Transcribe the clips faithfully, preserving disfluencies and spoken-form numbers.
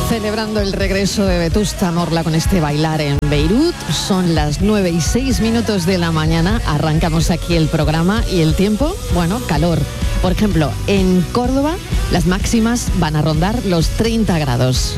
Celebrando el regreso de Vetusta Morla con este bailar en Beirut. Son las nueve y seis minutos de la mañana. Arrancamos aquí el programa y el tiempo, bueno, calor. Por ejemplo, en Córdoba las máximas van a rondar los treinta grados.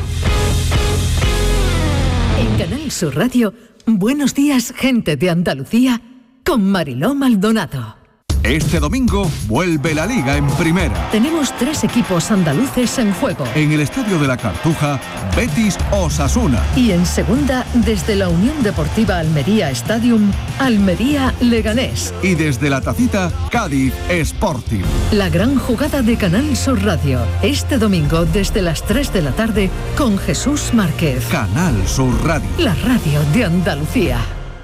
En Canal Sur Radio, buenos días, gente de Andalucía, con Mariló Maldonado. Este domingo vuelve la Liga en Primera. Tenemos tres equipos andaluces en juego. En el Estadio de la Cartuja, Betis Osasuna. Y en Segunda, desde la Unión Deportiva Almería Stadium, Almería Leganés. Y desde la Tacita, Cádiz Sporting. La gran jugada de Canal Sur Radio, este domingo desde las tres de la tarde con Jesús Márquez. Canal Sur Radio. La radio de Andalucía.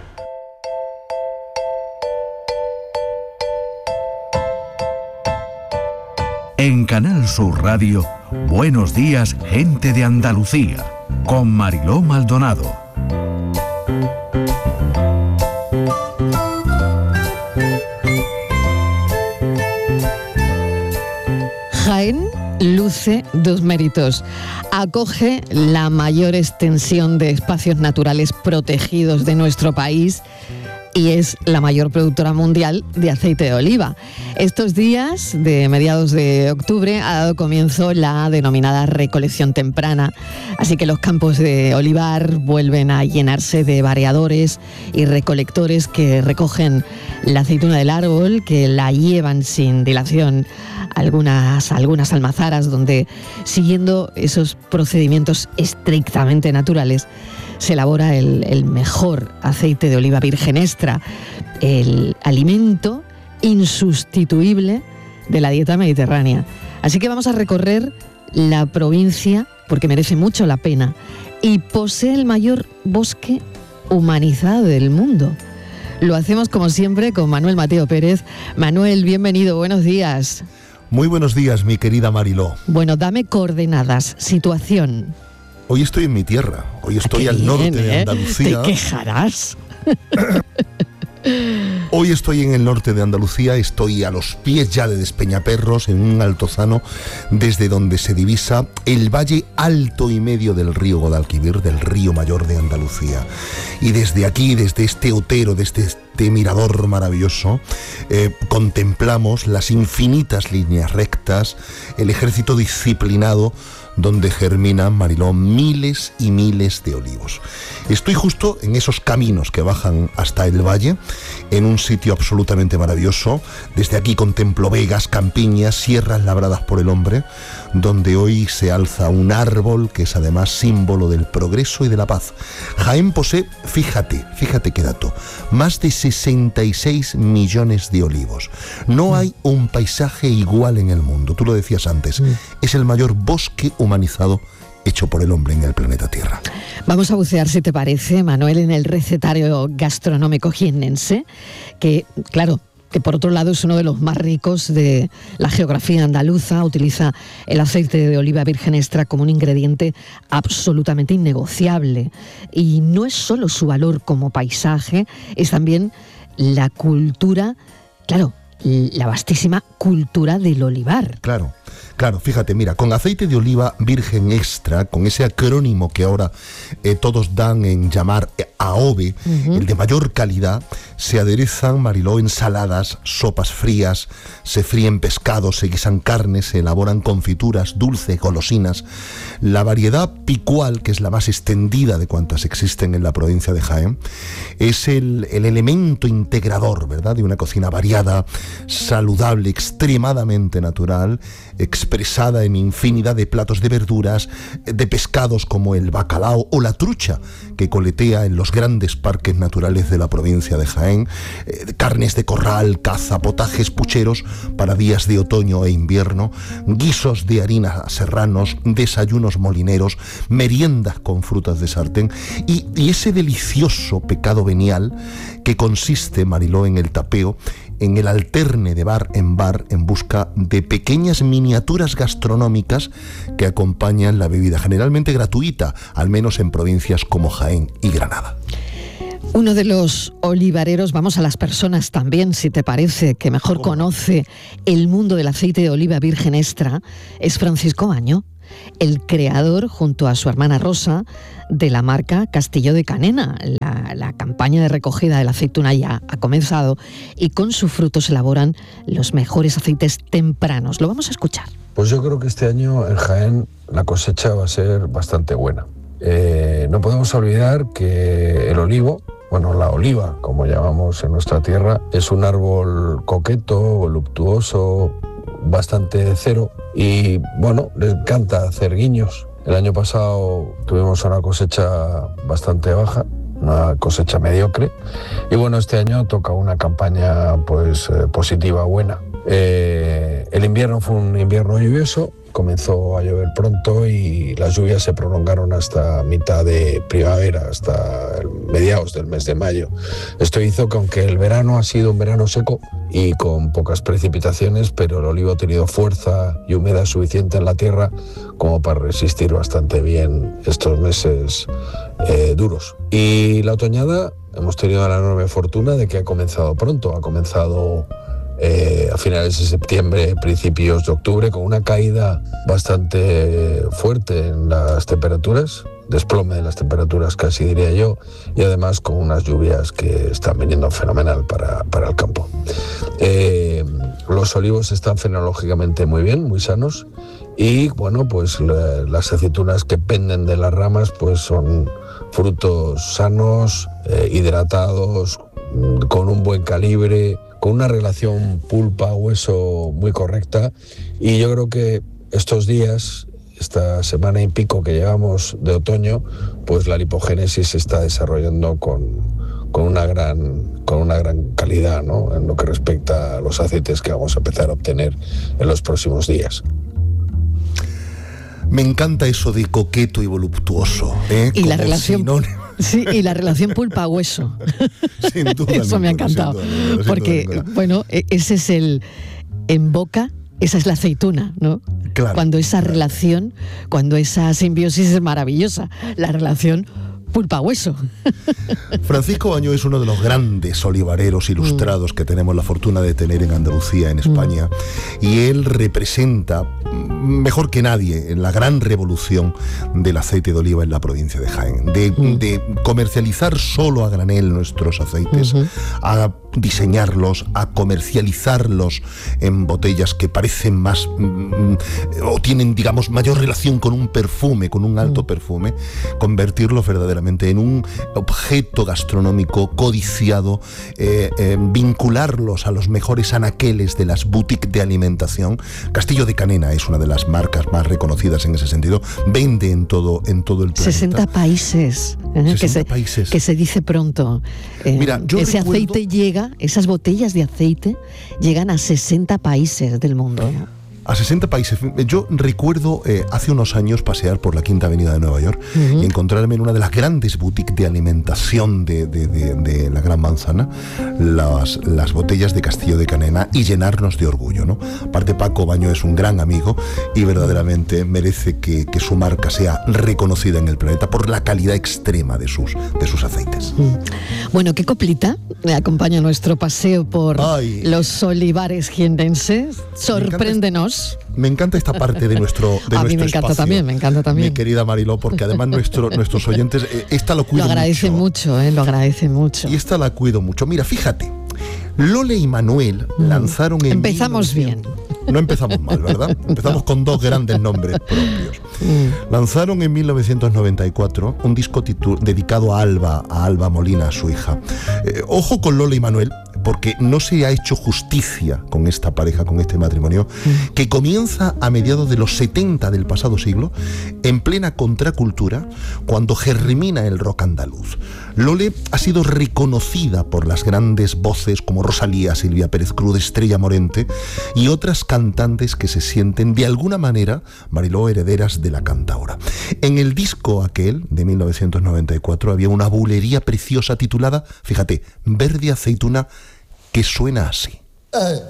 En Canal Sur Radio, buenos días, gente de Andalucía, con Mariló Maldonado. Jaén luce dos méritos. Acoge la mayor extensión de espacios naturales protegidos de nuestro país y es la mayor productora mundial de aceite de oliva. Estos días, de mediados de octubre, ha dado comienzo la denominada recolección temprana, así que los campos de olivar vuelven a llenarse de variadores y recolectores que recogen la aceituna del árbol, que la llevan sin dilación a algunas, algunas almazaras, donde, siguiendo esos procedimientos estrictamente naturales, se elabora el, el mejor aceite de oliva virgen extra, el alimento insustituible de la dieta mediterránea. Así que vamos a recorrer la provincia, porque merece mucho la pena, y posee el mayor bosque humanizado del mundo. Lo hacemos como siempre con Manuel Mateo Pérez. Manuel, bienvenido, buenos días. Muy buenos días, mi querida Mariló. Bueno, dame coordenadas, situación. Hoy estoy en mi tierra, hoy estoy Qué al bien, norte de ¿eh? Andalucía. ¿Te quejarás? Hoy estoy en el norte de Andalucía, estoy a los pies ya de Despeñaperros, en un altozano, desde donde se divisa el valle alto y medio del río Guadalquivir, del río mayor de Andalucía. Y desde aquí, desde este otero, desde este mirador maravilloso, eh, contemplamos las infinitas líneas rectas, el ejército disciplinado, donde germinan, Mariló, miles y miles de olivos. Estoy justo en esos caminos que bajan hasta el valle, en un sitio absolutamente maravilloso. Desde aquí contemplo vegas, campiñas, sierras labradas por el hombre, donde hoy se alza un árbol que es además símbolo del progreso y de la paz. Jaén posee, fíjate, fíjate qué dato, más de sesenta y seis millones de olivos. No hay un paisaje igual en el mundo, tú lo decías antes, es el mayor bosque humanizado hecho por el hombre en el planeta Tierra. Vamos a bucear, si te parece, Manuel, en el recetario gastronómico jiennense, que, claro, que por otro lado es uno de los más ricos de la geografía andaluza. Utiliza el aceite de oliva virgen extra como un ingrediente absolutamente innegociable. Y no es solo su valor como paisaje, es también la cultura, claro, la vastísima cultura del olivar. Claro. Claro, fíjate, mira, con aceite de oliva virgen extra, con ese acrónimo que ahora eh, todos dan en llamar A O V E, uh-huh. el de mayor calidad, se aderezan, Mariló, ensaladas, sopas frías, se fríen pescados, se guisan carnes, se elaboran confituras, dulces, golosinas. La variedad picual, que es la más extendida de cuantas existen en la provincia de Jaén, es el, el elemento integrador, ¿verdad?, de una cocina variada, saludable, extremadamente natural, expresada en infinidad de platos de verduras, de pescados como el bacalao o la trucha, que coletea en los grandes parques naturales de la provincia de Jaén, eh, carnes de corral, caza, potajes pucheros para días de otoño e invierno, guisos de harina serranos, desayunos molineros, meriendas con frutas de sartén y, y ese delicioso pecado venial que consiste, Mariló, en el tapeo, en el alterne de bar en bar en busca de pequeñas miniaturas gastronómicas que acompañan la bebida, generalmente gratuita, al menos en provincias como Jaén y Granada. Uno de los olivareros, vamos a las personas también, si te parece, que mejor conoce el mundo del aceite de oliva virgen extra, es Francisco Baño. el creador, junto a su hermana Rosa, de la marca Castillo de Canena. La, la campaña de recogida de la aceituna ya ha comenzado y con su fruto se elaboran los mejores aceites tempranos. Lo vamos a escuchar. Pues yo creo que este año en Jaén la cosecha va a ser bastante buena. Eh, no podemos olvidar que el olivo, bueno, la oliva, como llamamos en nuestra tierra, es un árbol coqueto, voluptuoso, bastante cero y, bueno, le encanta hacer guiños. El año pasado tuvimos una cosecha bastante baja, una cosecha mediocre, y bueno, este año toca una campaña pues eh, positiva, buena. Eh, el invierno fue un invierno lluvioso, comenzó a llover pronto y las lluvias se prolongaron hasta mitad de primavera, hasta mediados del mes de mayo. Esto hizo que, aunque el verano ha sido un verano seco y con pocas precipitaciones, pero el olivo ha tenido fuerza y humedad suficiente en la tierra como para resistir bastante bien estos meses eh, duros. Y la otoñada hemos tenido la enorme fortuna de que ha comenzado pronto, ha comenzado Eh, a finales de septiembre, principios de octubre, con una caída bastante fuerte en las temperaturas, desplome de las temperaturas casi diría yo, y además con unas lluvias que están viniendo fenomenal para, para el campo. Eh, los olivos están fenológicamente muy bien, muy sanos, y bueno, pues la, las aceitunas que penden de las ramas pues son frutos sanos, eh, hidratados, con un buen calibre, con una relación pulpa-hueso muy correcta, y yo creo que estos días, esta semana y pico que llevamos de otoño, pues la lipogénesis se está desarrollando con, con, una, gran, con una gran calidad, ¿no?, en lo que respecta a los aceites que vamos a empezar a obtener en los próximos días. Me encanta eso de coqueto y voluptuoso, ¿eh? Y Como la relación... sinónimo. Sí, y la relación pulpa-hueso. Sin duda. Eso me ha encantado. Sin duda, sin duda, porque, sin duda. bueno, ese es el... En boca, esa es la aceituna, ¿no? Claro, cuando esa claro. relación, cuando esa simbiosis es maravillosa. La relación pulpa-hueso. Francisco Bañó es uno de los grandes olivareros ilustrados mm. que tenemos la fortuna de tener en Andalucía, en España, mm. y él representa mejor que nadie en la gran revolución del aceite de oliva en la provincia de Jaén, de, mm. de comercializar solo a granel nuestros aceites, mm-hmm. a diseñarlos, a comercializarlos en botellas que parecen más mm, o tienen, digamos, mayor relación con un perfume, con un alto mm. perfume, convertirlos verdaderamente en un objeto gastronómico codiciado, eh, eh, vincularlos a los mejores anaqueles de las boutiques de alimentación. Castillo de Canena es una de las marcas más reconocidas en ese sentido, vende en todo, en todo el planeta. sesenta países, ¿eh? sesenta que, se, países. que se dice pronto. Eh, Mira, yo ese recuerdo... aceite llega, esas botellas de aceite llegan a sesenta países del mundo, ¿no? A sesenta países. Yo recuerdo eh, hace unos años pasear por la Quinta Avenida de Nueva York uh-huh. y encontrarme en una de las grandes boutiques de alimentación de, de, de, de la Gran Manzana las, las botellas de Castillo de Canena y llenarnos de orgullo, ¿no? Aparte, Paco Bañó es un gran amigo y verdaderamente merece que, que su marca sea reconocida en el planeta por la calidad extrema de sus, de sus aceites. Uh-huh. Bueno, ¿qué coplita me acompaña nuestro paseo por Ay. los olivares jienenses? Sorpréndenos. Me encanta esta parte de nuestro de A mí nuestro me encanta espacio, también, me encanta también. Mi querida Mariló, porque además nuestro, nuestros oyentes, eh, esta lo cuido mucho. Lo agradece mucho, mucho eh, lo agradece mucho. Y esta la cuido mucho. Mira, fíjate, Lole y Manuel mm. lanzaron en... Empezamos mil novecientos bien. No empezamos mal, ¿verdad? Empezamos no. con dos grandes nombres propios. Mm. Lanzaron en mil novecientos noventa y cuatro un disco titu- dedicado a Alba, a Alba Molina, a su hija. Eh, ojo con Lole y Manuel, porque no se ha hecho justicia con esta pareja, con este matrimonio, mm. que comienza a mediados de los setenta del pasado siglo, en plena contracultura, cuando germina el rock andaluz. Lole ha sido reconocida por las grandes voces como Rosalía, Silvia Pérez Cruz, Estrella Morente y otras cantantes que se sienten de alguna manera, Mariló, herederas de la cantaora. En el disco aquel de mil novecientos noventa y cuatro había una bulería preciosa titulada, fíjate, Verde Aceituna, que suena así.